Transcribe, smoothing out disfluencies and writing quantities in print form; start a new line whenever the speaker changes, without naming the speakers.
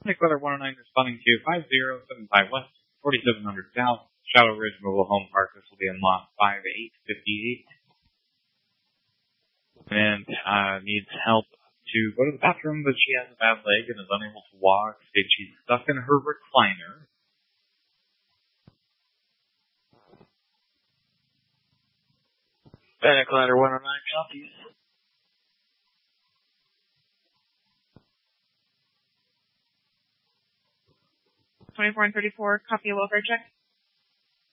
Weather 109 responding to 5075 West, 4700 South, Shadow Ridge Mobile Home Park. This will be in lot 5858. And needs help to go to the bathroom, but she has a bad leg and is unable to walk. States she's stuck in her recliner.
Panic Ladder 109 copies.
24 and 34, copy a welfare check.